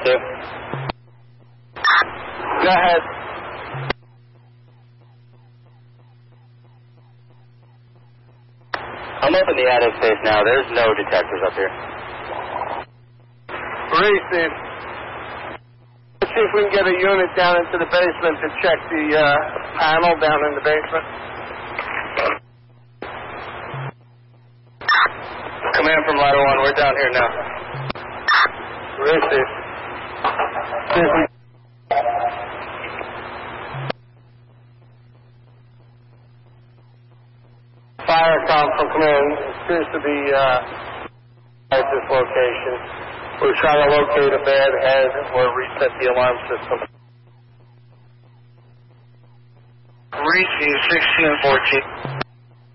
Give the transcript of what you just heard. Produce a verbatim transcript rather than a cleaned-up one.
two. Go ahead. I'm up in the attic space now. There's no detectors up here. Racing. Let's see if we can get a unit down into the basement to check the uh, panel down in the basement. Command from Ladder one, we're down here now. Racing. Fire com from command appears to be uh, at this location. We're trying to locate a bad head or reset the alarm system. Receive sixteen fourteen.